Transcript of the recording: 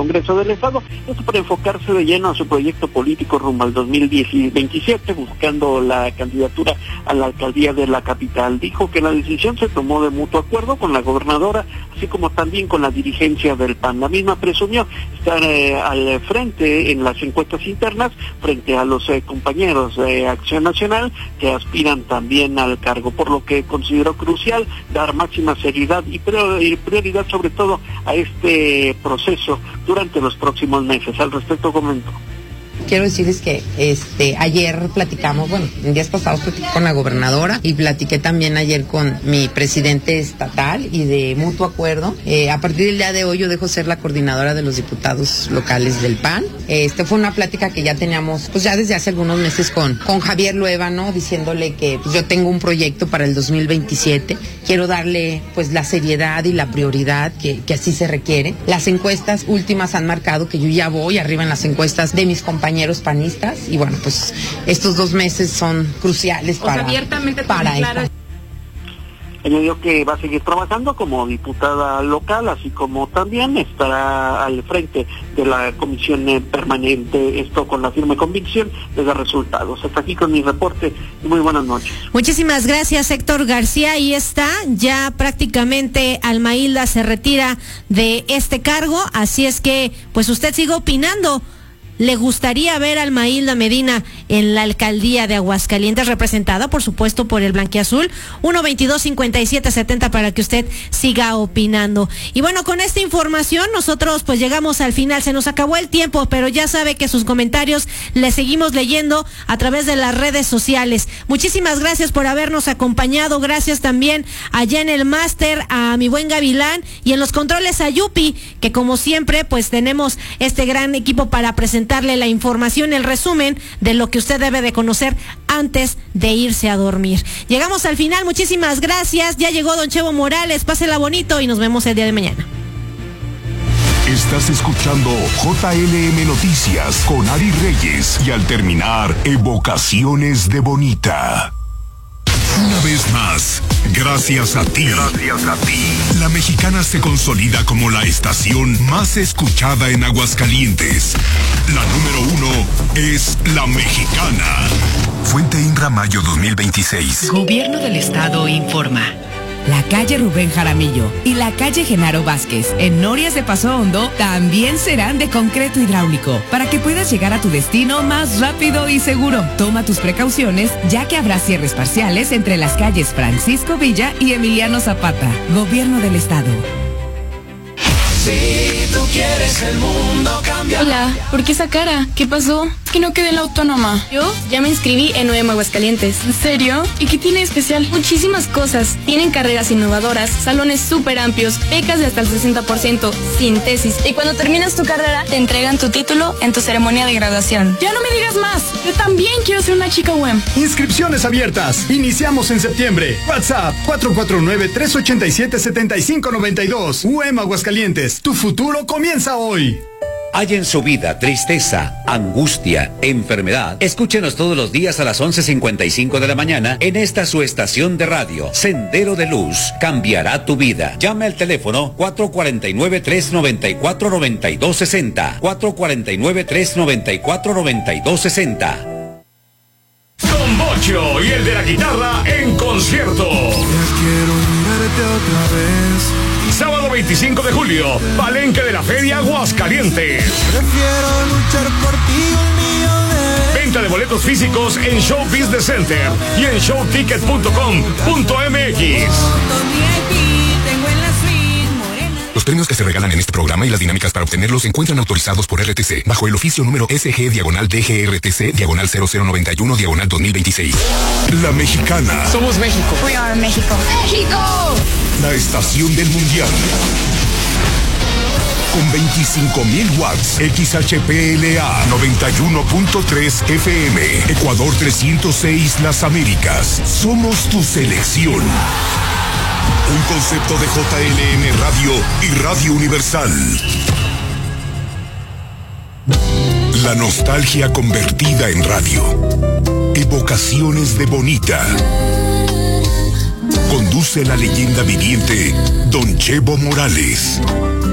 Congreso del Estado, esto para enfocarse de lleno a su proyecto político rumbo al 2027, buscando la candidatura a la alcaldía de la capital. Dijo que la decisión se tomó de mutuo acuerdo con la gobernadora, así como también con la dirigencia del PAN. La misma presumió estar al frente en las encuestas internas frente a los compañeros de Acción Nacional que aspiran también al cargo, por lo que consideró crucial dar máxima seriedad y prioridad sobre todo a este proceso durante los próximos meses. Al respecto comentó: quiero decirles que ayer platicamos, en días pasados platiqué con la gobernadora y platiqué también ayer con mi presidente estatal, y de mutuo acuerdo, a partir del día de hoy yo dejo ser la coordinadora de los diputados locales del PAN. Fue una plática que ya teníamos pues ya desde hace algunos meses con Javier Luevano, diciéndole que pues, yo tengo un proyecto para el 2027, quiero darle pues la seriedad y la prioridad que así se requiere. Las encuestas últimas han marcado que yo ya voy arriba en las encuestas de mis compañeros panistas, y bueno, pues estos 2 meses son cruciales para esta. Añadió que va a seguir trabajando como diputada local, así como también estará al frente de la comisión permanente, esto con la firme convicción de dar resultados. Hasta aquí con mi reporte y muy buenas noches. Muchísimas gracias, Héctor García. Ahí está, ya prácticamente Alma Hilda se retira de este cargo, así es que pues usted sigue opinando. ¿Le gustaría ver a Alma Hilda Medina en la alcaldía de Aguascalientes, representada, por supuesto, por el blanquiazul? 1-22-57-70 para que usted siga opinando. Y bueno, con esta información nosotros pues llegamos al final. Se nos acabó el tiempo, pero ya sabe que sus comentarios les seguimos leyendo a través de las redes sociales. Muchísimas gracias por habernos acompañado. Gracias también allá en el máster a mi buen Gavilán, y en los controles a Yupi, que como siempre pues tenemos este gran equipo para presentar darle la información, el resumen de lo que usted debe de conocer antes de irse a dormir. Llegamos al final, muchísimas gracias. Ya llegó don Chevo Morales, pásela bonito y nos vemos el día de mañana. Estás escuchando JLM Noticias con Ari Reyes, y al terminar, Evocaciones de Bonita. Una vez más, gracias a ti. La Mexicana se consolida como la estación más escuchada en Aguascalientes. La número 1 es La Mexicana. Fuente INRA Mayo 2026. Gobierno del Estado informa. La calle Rubén Jaramillo y la calle Genaro Vázquez en Norias de Paso Hondo también serán de concreto hidráulico para que puedas llegar a tu destino más rápido y seguro. Toma tus precauciones, ya que habrá cierres parciales entre las calles Francisco Villa y Emiliano Zapata. Gobierno del Estado. Si tú quieres el mundo cambiar. Hola, ¿por qué esa cara? ¿Qué pasó? Que no quedé en la autónoma. Yo ya me inscribí en UEM Aguascalientes. ¿En serio? ¿Y qué tiene especial? Muchísimas cosas. Tienen carreras innovadoras, salones súper amplios, becas de hasta el 60%, sin tesis. Y cuando terminas tu carrera, te entregan tu título en tu ceremonia de graduación. Ya no me digas más. Yo también quiero ser una chica UEM. Inscripciones abiertas. Iniciamos en septiembre. WhatsApp 449-387-7592. UEM Aguascalientes. Tu futuro comienza hoy. Hay en su vida tristeza, angustia, enfermedad. Escúchenos todos los días a las 11:55 de la mañana en esta su estación de radio. Sendero de Luz cambiará tu vida. Llame al teléfono 449-394-9260. 449-394-9260. Don Bocho y el de la guitarra en concierto. Ya quiero mirarte otra vez. Sábado 25 de julio, Palenque de la Feria Aguascalientes. Prefiero luchar por ti un millón de veces. Venta de boletos físicos en Show Business Center y en showticket.com.mx. Los premios que se regalan en este programa y las dinámicas para obtenerlos se encuentran autorizados por RTC bajo el oficio número SG/DGRTC/001-2021-2026. La Mexicana. Somos México. We are México. ¡México! La estación del mundial. Con 25,000 watts. XHPLA 91.3 FM. Ecuador 306 Las Américas. Somos tu selección. Un concepto de JLM Radio y Radio Universal. La nostalgia convertida en radio. Evocaciones de Bonita. Conduce la leyenda viviente Don Chevo Morales.